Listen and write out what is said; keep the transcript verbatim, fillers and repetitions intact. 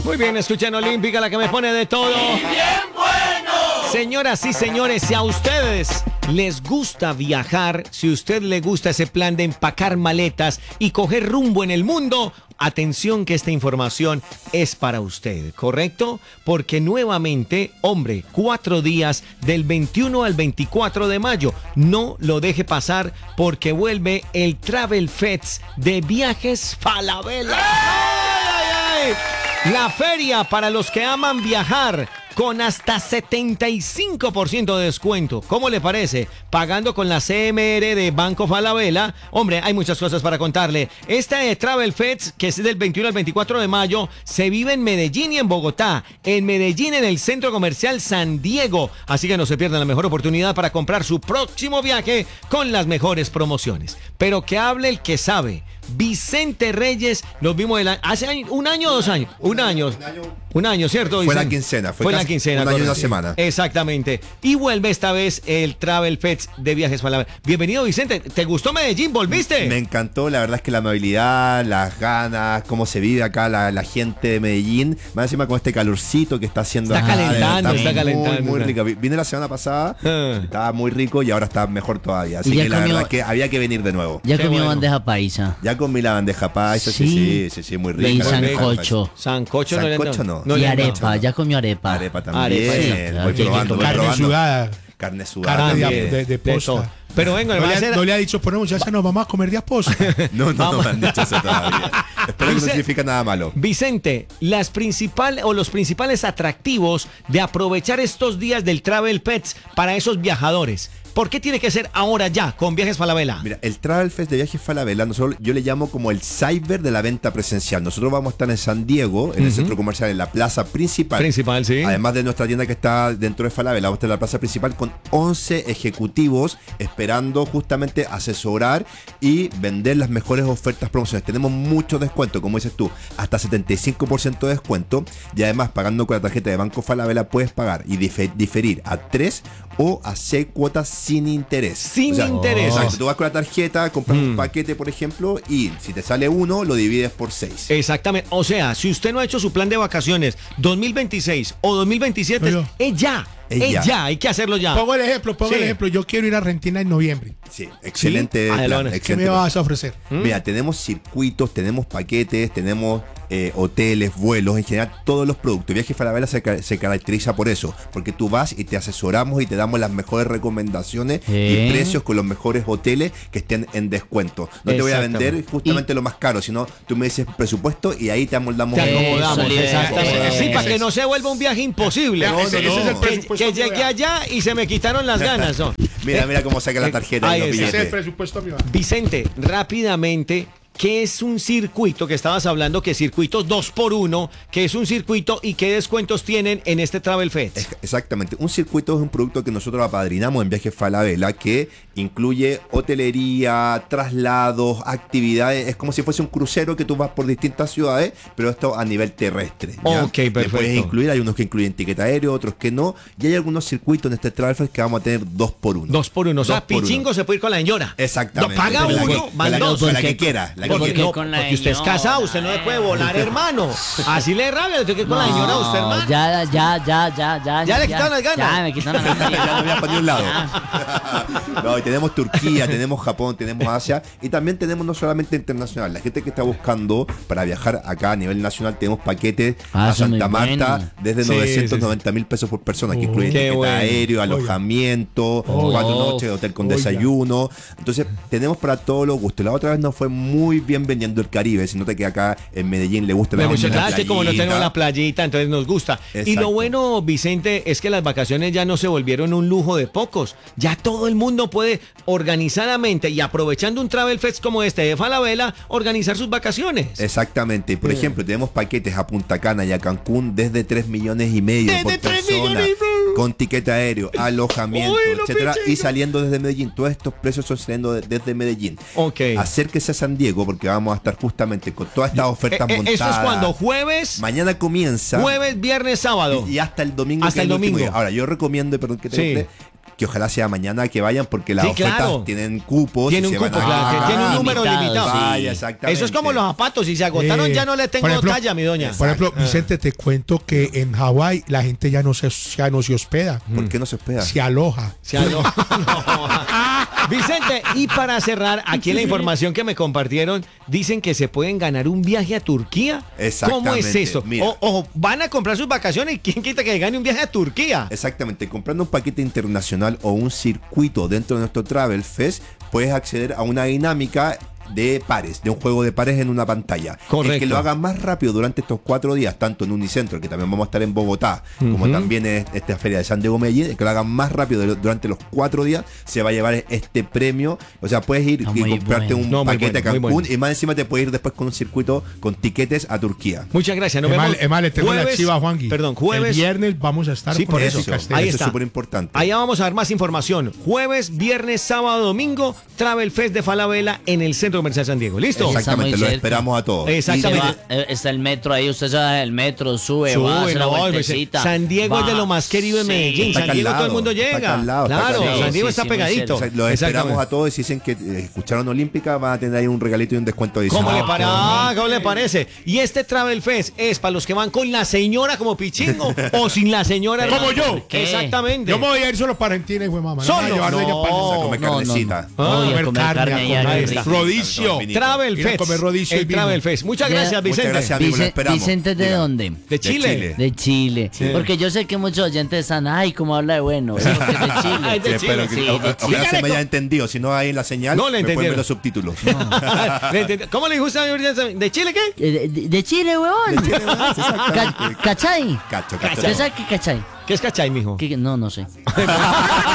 Muy bien, escuchen Olímpica, la que me pone de todo. ¡Bien bueno! Señoras y señores, si a ustedes les gusta viajar, si a usted le gusta ese plan de empacar maletas y coger rumbo en el mundo, atención que esta información es para usted, ¿correcto? Porque nuevamente, hombre, cuatro días del veintiuno al veinticuatro de mayo, no lo deje pasar porque vuelve el Travel Fest de Viajes Falabella. ¡Ay, ay, ay! La feria para los que aman viajar con hasta setenta y cinco por ciento de descuento. ¿Cómo le parece? Pagando con la C M R de Banco Falabella. Hombre, hay muchas cosas para contarle. Este Travel Fest, que es del veintiuno al veinticuatro de mayo, se vive en Medellín y en Bogotá. En Medellín, en el Centro Comercial San Diego. Así que no se pierdan la mejor oportunidad para comprar su próximo viaje con las mejores promociones. Pero que hable el que sabe. Vicente Reyes, nos vimos el año, hace año, un año o dos años. Un año. Un año, un año ¿cierto? Fue Vicente? la quincena. Fue, fue casi la quincena. Un año y correcto. una semana. Exactamente. Y vuelve esta vez el Travel Fest de Viajes Falabella. Bienvenido, Vicente. ¿Te gustó Medellín? ¿Volviste? Me encantó, la verdad es que la amabilidad, las ganas, cómo se vive acá la, la gente de Medellín. Más encima con este calorcito que está haciendo Está acá, calentando, está, está muy, calentando. Muy rica. Vine la semana pasada, Ah. estaba muy rico y ahora está mejor todavía. Así Y ya que la comió- verdad es que había que venir de nuevo. Ya Qué comió bueno. bandeja paisa. Ya comí la bandeja paisa, sí, Sí. sí, sí, sí, muy rica. Y la bandeja sancocho. paisa. Sancocho, Sancocho no. no. y le- arepa, ya comió arepa. Arepa también. Arepa, sí, voy claro, hay que probando, voy tocar. Carne probando. sudada. Carne sudada. Carne de, también. de, de de posta. todo. Pero venga, no, va a le, hacer- no le ha dicho, pero muchachos, nos vamos a comer de aposta. No, no, no Vamos. me han dicho eso todavía. Espero que no Dice- significa nada malo. Vicente, las principales o los principales atractivos de aprovechar estos días del Travel Fest para esos viajadores. ¿Por qué tiene que ser ahora ya con Viajes Falabella? Mira, el Travel Fest de Viajes Falabella, nosotros, yo le llamo como el cyber de la venta presencial. Nosotros vamos a estar en San Diego, en el centro comercial, en la plaza principal. Principal, sí. Además de nuestra tienda que está dentro de Falabella, vamos a estar en la plaza principal con once ejecutivos esperando justamente asesorar y vender las mejores ofertas promocionales. Tenemos mucho descuento, como dices tú, hasta setenta y cinco por ciento de descuento. Y además, pagando con la tarjeta de Banco Falabella, puedes pagar y dife- diferir a tres o a seis cuotas sin interés. Sin interés. Exacto, tú vas con la tarjeta, compras Mm. un paquete, por ejemplo, y si te sale uno, lo divides por seis. Exactamente. O sea, si usted no ha hecho su plan de vacaciones dos mil veintiséis o dos mil veintisiete, Oye. es ya. Es Es ya. ya. Hay que hacerlo ya. Pongo el ejemplo, pongo Sí. el ejemplo. Yo quiero ir a Argentina en noviembre. Sí, excelente Sí. plan, Adelante. ¿Qué excelente me plan. vas a ofrecer? Mira, tenemos circuitos, tenemos paquetes, tenemos eh, hoteles, vuelos, en general todos los productos. Viaje Falabella se, ca- se caracteriza por eso, porque tú vas y te asesoramos y te damos las mejores recomendaciones Sí. y precios con los mejores hoteles que estén en descuento. No te voy a Exactamente. vender justamente lo más caro, sino tú me dices presupuesto y ahí te amoldamos. Te el- acomodamos. Eso, libre. Exactamente. Eso, Sí, para eso. que no se vuelva un viaje imposible. No, ese- ese es el Que- presupuesto que que llegué vea. allá y se me quitaron las ganas. ¿no? Mira, mira cómo saca la tarjeta Ahí y los está. Ese es el billetes. presupuesto mío. Vicente, rápidamente, ¿qué es un circuito? Que estabas hablando que circuitos dos por uno, ¿qué es un circuito y qué descuentos tienen en este Travel Fest? Ex- Exactamente. Un circuito es un producto que nosotros apadrinamos en Viajes Falabella que incluye hotelería, traslados, actividades. Es como si fuese un crucero que tú vas por distintas ciudades, pero esto a nivel terrestre. ¿ya? Ok, Le perfecto. puedes incluir, hay unos que incluyen ticket aéreo, otros que no. Y hay algunos circuitos en este Travel Fest que vamos a tener dos por uno. Dos por uno. O sea, Dos por uno. Pichingo se puede ir con la señora. Exactamente. No, paga Con la uno, que- van con la que- dos. con la Porque- que quiera. la que porque Porque, quiera. no, con la porque usted es señora, casado, usted no le puede volar, hermano. Así le rabia, usted que con la señora, usted, hermano. Ya, ya, ya, ya, ya. ¿Ya le quitaron las ganas? Ya, me quitaron las ganas. Ya no voy a poner un lado. Ya. No, y tenemos Turquía, tenemos Japón, tenemos Asia y también tenemos no solamente internacional. La gente que está buscando para viajar acá a nivel nacional, tenemos paquetes Ah, a eso es muy Santa Marta bueno. desde Sí, novecientos noventa mil pesos por persona, que Oh, incluyen qué ticket bueno. aéreo, Oiga. alojamiento, Oh. cuatro noches de hotel con Oiga. desayuno. Entonces, tenemos para todos los gustos. La otra vez nos fue muy bien vendiendo el Caribe. Si nota que acá en Medellín le gusta la Pero onda de la claro, que como no playita. tenemos la playita, entonces nos gusta. Y Exacto. lo bueno, Vicente, es que las vacaciones ya no se volvieron un lujo de pocos. Ya todo el mundo puede organizadamente y aprovechando un Travel Fest como este de Falabella, organizar sus vacaciones. Exactamente. Por Sí. ejemplo, tenemos paquetes a Punta Cana y a Cancún desde tres millones y medio Desde por tres persona. millones y medio. con tiquete aéreo, alojamiento, Uy, no, etcétera, pinche. y saliendo desde Medellín. Todos estos precios son saliendo de- desde Medellín. Ok. Acérquese a San Diego porque vamos a estar justamente con todas estas ofertas Eh, eh, montadas. ¿Eso es cuando? ¿Jueves? Mañana comienza. Jueves, viernes, sábado. Y, y hasta el domingo. Hasta que es el último domingo. día. Ahora, yo recomiendo, perdón que te Sí. corte, que ojalá sea mañana que vayan porque las Sí, ofertas claro. tienen cupos. Tiene y un se van cupo, a claro, acabar. tiene un número limitado, limitado. sí. Vaya, exactamente. Eso es como los zapatos, si se agotaron Eh, ya no le tengo por ejemplo, talla, mi doña. Por ejemplo, Vicente, te cuento que en Hawái la gente ya no se, ya no se hospeda, ¿Por qué no se hospeda? se aloja. Se alo- no. Vicente, y para cerrar, aquí en la información que me compartieron, dicen que se pueden ganar un viaje a Turquía. ¿Cómo es Exactamente, eso? mira. O, ojo, van a comprar sus vacaciones y quién quita que gane un viaje a Turquía. Exactamente, comprando un paquete internacional o un circuito dentro de nuestro Travel Fest, puedes acceder a una dinámica de pares, de un juego de pares en una pantalla. Correcto. El que lo haga más rápido durante estos cuatro días, tanto en Unicentro, que también vamos a estar en Bogotá, como también en esta feria de San Diego Medellín, el que lo haga más rápido de- durante los cuatro días, se va a llevar este premio. O sea, puedes ir Ah, y muy comprarte bueno. un No, muy paquete bueno, a muy Cancún bueno. y más encima te puedes ir después con un circuito con tiquetes a Turquía. Muchas gracias. Nos Es vemos. mal, es mal, le tengo la jueves- chiva a Juangui. Perdón, jueves. El viernes vamos a estar Sí, con por eso. eso. Castel. Ahí Eso está. es súper importante. Allá vamos a dar más información. Jueves, viernes, sábado, domingo, Travel Fest de Falabella en el Centro Comercial San Diego. ¿Listo? Exacto. Exactamente, muy lo cerca. esperamos a todos. Exactamente. Y se va, eh, está el metro ahí, usted se va del metro, sube, va, Sube, hace la no, vueltecita, San Diego es de va, lo más querido de sí. Medellín. Está San acá al Diego todo el lado, mundo está acá llega. al lado, está acá Claro, al lado. San Diego Sí, está sí, muy pegadito. O sea, los Exactamente. esperamos a todos y si dicen que eh, escucharon Olímpica, van a tener ahí un regalito y un descuento adicional. ¿Cómo le, Ah, para- qué bonito. ah, ¿Cómo le parece? Y este Travel Fest es para los que van con la señora como pichingo o sin la señora. Pero, Como yo. ¿por qué? Exactamente. Yo me voy a ir solo para Argentina y güey, mamá. Solo. No, me voy a llevar de ella para- No. O sea, come No, no, carnecita. Ah, no. Voy a comer comer carne, carne a allá, comer qué rico. rodicio. Travel Ir a Fest. comer rodicio y el vino. Travel Fest. Muchas Ya. gracias, Muchas Vicente. gracias, amigo, lo Vice- esperamos. Vicente, ¿de Diga. dónde? De Chile. De Chile. Porque yo sé que muchos oyentes están, ay, cómo habla de bueno. Eso que es de Chile. Ay, de Sí, espero Chile, que sí, o- de ojalá Chile. se me haya entendido. Si no hay en la señal, No le me pueden entendieron. ver los subtítulos. Le entendí. ¿Cómo le gusta ¿De Chile qué? Eh, De, de- de Chile, huevón. De Chile, ¿verdad? Sí, Ca- exactamente. ¿Cachai? Cacho, cacho. ¿Usted sabe qué cachai? ¿Qué es cachai, mijo? ¿Qué- No, no sé.